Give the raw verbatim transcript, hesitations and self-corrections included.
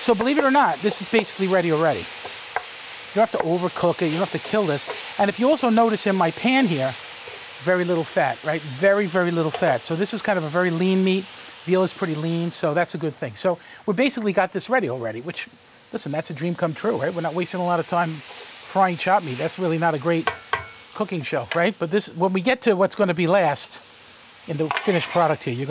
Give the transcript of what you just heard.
So believe it or not, this is basically ready already. You don't have to overcook it. You don't have to kill this. And if you also notice in my pan here, very little fat, right? Very, very little fat. So this is kind of a very lean meat. Veal is pretty lean, so that's a good thing. So we basically got this ready already, which, listen, that's a dream come true, right? We're not wasting a lot of time frying chopped meat. That's really not a great cooking show, right? But this, when we get to what's going to be last in the finished product here, you're